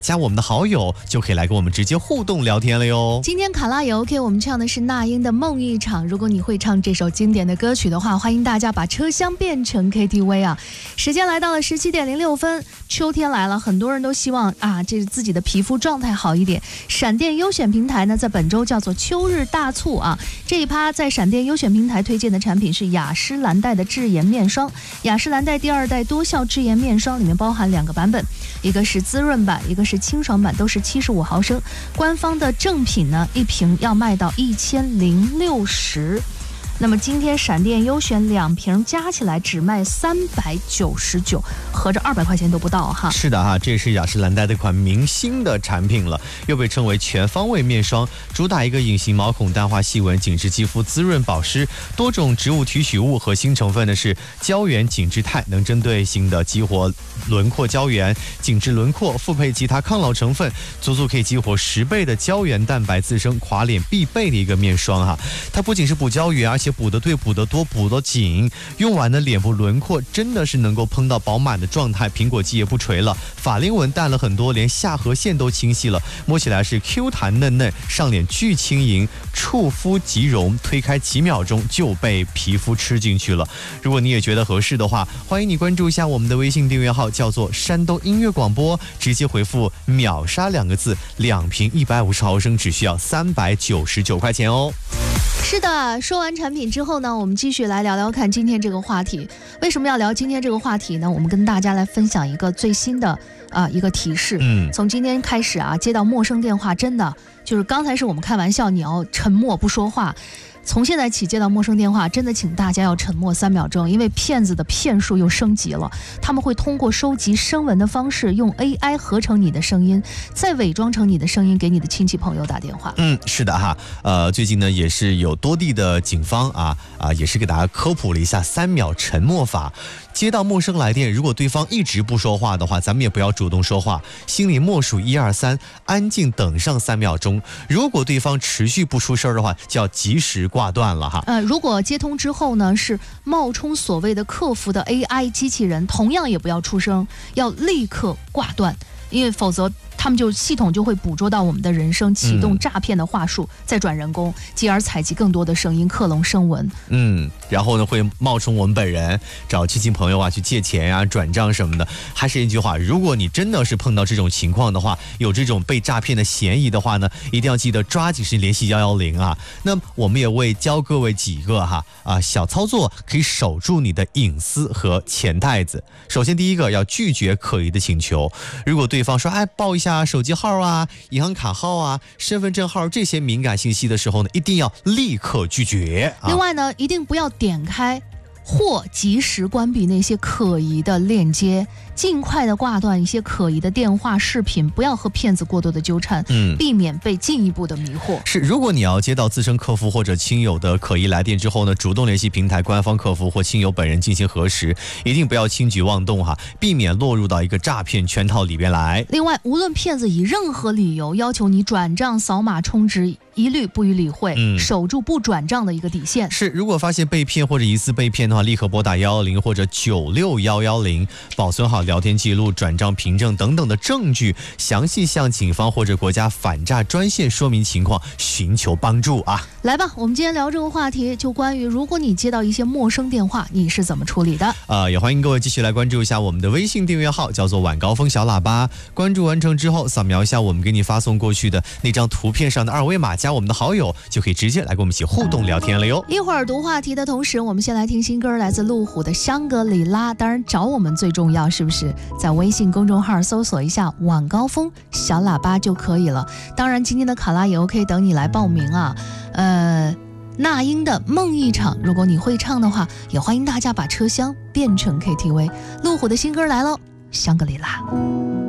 加我们的好友就可以来跟我们直接互动聊天了哟。 今天卡拉也 OK， 我们唱的是那英的《梦一场》。如果你会唱这首经典的歌曲的话，欢迎大家把车厢变成 KTV 啊！时间来到了17点06分，秋天来了，很多人都希望这自己的皮肤状态好一点。闪电优选平台呢，在本周叫做秋日大促啊。这一趴在闪电优选平台推荐的产品是雅诗兰黛的智颜面霜。雅诗兰黛第2代多效智颜面霜里面包含2个版本，一个是滋润版，一个是清爽版，都是75毫升。官方的正品呢，一瓶要卖到1060。那么今天闪电优选2瓶加起来只卖399，合着200块钱都不到哈。 是的哈，这是雅诗兰黛的一款明星的产品了，又被称为全方位面霜，主打一个隐形毛孔淡化细纹，紧致肌肤滋润保湿，多种植物提取物，核心成分呢是胶原紧致肽，能针对性的激活轮廓胶原，紧致轮廓，复配其他抗老成分，足足可以激活10倍的胶原蛋白自身，垮脸必备的一个面霜哈。它不仅是补胶原，而且补得对、补得多、补得紧，用完的脸部轮廓真的是能够蓬到饱满的状态，苹果肌也不垂了，法令纹淡了很多，连下颌线都清晰了，摸起来是 Q 弹嫩嫩，上脸巨轻盈，触肤即溶，推开几秒钟就被皮肤吃进去了。如果你也觉得合适的话，欢迎你关注一下我们的微信订阅号，叫做山东音乐广播，直接回复秒杀2个字，2瓶150毫升只需要399块钱哦。 是的，说完产品之后呢，我们继续来聊聊看今天这个话题。为什么要聊今天这个话题呢？我们跟大家来分享一个最新的一个提示。从今天开始接到陌生电话，真的就是刚才是我们开玩笑，你要沉默不说话。从现在起接到陌生电话，真的请大家要沉默3秒钟，因为骗子的骗术又升级了。他们会通过收集声纹的方式，用 AI 合成你的声音，再伪装成你的声音给你的亲戚朋友打电话。 是的哈，最近呢也是有多地的警方也是给大家科普了一下3秒沉默法。接到陌生来电，如果对方一直不说话的话，咱们也不要主动说话，心里默数1、2、3，安静等上3秒钟。如果对方持续不出声的话，就要及时挂断了哈。 如果接通之后呢，是冒充所谓的客服的 AI 机器人，同样也不要出声，要立刻挂断，因为否则他们系统就会捕捉到我们的人声，启动诈骗的话术，再转人工，继而采集更多的声音，克隆声纹。 然后呢会冒充我们本人，找亲戚朋友去借钱转账什么的。还是一句话，如果你真的是碰到这种情况的话，有这种被诈骗的嫌疑的话呢，一定要记得抓紧时间联系110啊。那我们也教各位几个小操作，可以守住你的隐私和钱袋子。首先第一个，要拒绝可疑的请求。如果对方说报一下手机号银行卡号身份证号这些敏感信息的时候呢，一定要立刻拒绝。 另外呢，一定不要点开或及时关闭那些可疑的链接，尽快的挂断一些可疑的电话视频，不要和骗子过多的纠缠，避免被进一步的迷惑。 是，如果你要接到自身客服或者亲友的可疑来电之后呢，主动联系平台官方客服或亲友本人进行核实，一定不要轻举妄动避免落入到一个诈骗圈套里边来。 另外，无论骗子以任何理由要求你转账、扫码充值，一律不予理会，守住不转账的一个底线。 是，如果发现被骗或者疑似被骗的话，立刻拨打110或者96110，保存好聊天记录、转账凭证等等的证据，详细向警方或者国家反诈专线说明情况，寻求帮助来吧，我们今天聊这个话题，就关于如果你接到一些陌生电话，你是怎么处理的？ 也欢迎各位继续来关注一下我们的微信订阅号，叫做晚高峰小喇叭。关注完成之后，扫描一下我们给你发送过去的那张图片上的2维码，加我们的好友，就可以直接来跟我们一起互动聊天了哟。 一会儿读话题的同时，我们先来听新歌，来自路虎的香格里拉。当然找我们最重要，是不是在微信公众号搜索一下晚高峰小喇叭就可以了。当然今天的卡拉也 OK， 等你来报名那英的梦一场，如果你会唱的话，也欢迎大家把车厢变成 KTV。路虎的新歌来喽，香格里拉。